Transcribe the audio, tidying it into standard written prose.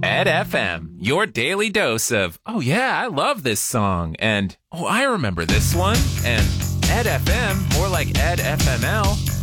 Ed FM, your daily dose of, oh yeah, I love this song, and oh, I remember this one, and Ed FM, more like Ed FML.